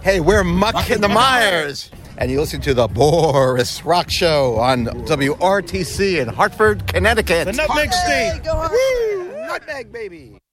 Hey, we're Muck in the Myers. And you listen to the Boris Rock Show on WRTC in Hartford, Connecticut. The Nutmeg State. Woo! Nutmeg, baby.